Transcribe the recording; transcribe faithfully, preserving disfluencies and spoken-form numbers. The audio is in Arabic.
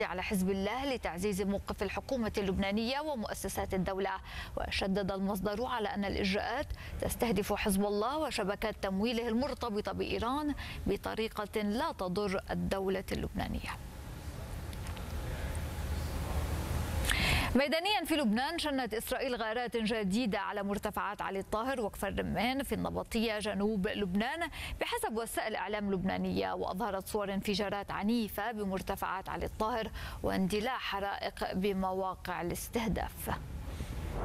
على حزب الله لتعزيز موقف الحكومة اللبنانية ومؤسسات الدولة. وشدد المصدر على أن الإجراءات تستهدف حزب الله وشبكات تمويله المرتبطة بإيران بطريقة لا تضر الدولة اللبنانية. ميدانيا في لبنان، شنت إسرائيل غارات جديدة على مرتفعات علي الطاهر وكفر الرمان في النبطية جنوب لبنان بحسب وسائل إعلام لبنانية، وأظهرت صور انفجارات عنيفة بمرتفعات علي الطاهر واندلاع حرائق بمواقع الاستهداف.